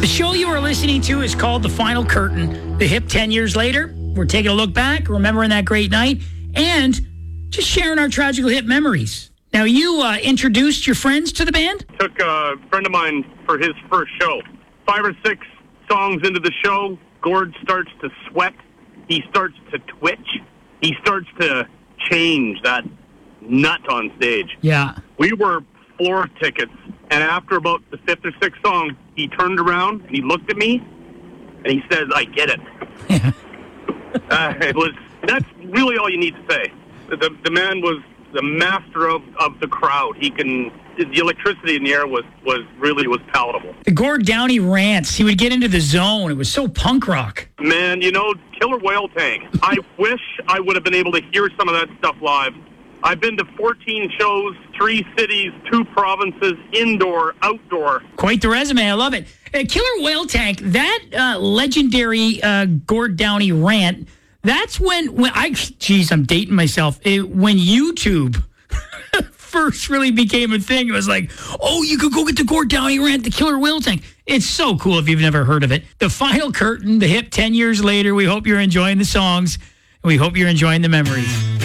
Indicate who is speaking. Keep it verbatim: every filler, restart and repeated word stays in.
Speaker 1: The show you are listening to is called The Final Curtain. The hip ten years later. We're taking a look back, remembering that great night, and just sharing our tragical hip memories. Now, you uh, introduced your friends to the band?
Speaker 2: Took a friend of mine for his first show. Five or six songs into the show, Gord starts to sweat. He starts to twitch. He starts to change that nut on stage.
Speaker 1: Yeah.
Speaker 2: We were floor tickets, and after about the fifth or sixth song, he turned around and he looked at me, and he says, "I get it." uh, it was. That's really all you need to say. The, the man was the master of, of the crowd. He can. The electricity in the air was, was really was palatable.
Speaker 1: The Gord Downey rants. He would get into the zone. It was so punk rock.
Speaker 2: Man, you know, Killer Whale Tank. I wish I would have been able to hear some of that stuff live. I've been to fourteen shows, three cities, two provinces, indoor, outdoor.
Speaker 1: Quite the resume. I love it. Uh, Killer Whale Tank, that uh, legendary uh, Gord Downey rant, that's when, when I, geez, I'm dating myself. It, when YouTube first really became a thing, it was like, oh, you could go get the Gord Downey rant, the Killer Whale Tank. It's so cool if you've never heard of it. The Final Curtain, the hip ten years later. We hope you're enjoying the songs. And we hope you're enjoying the memories.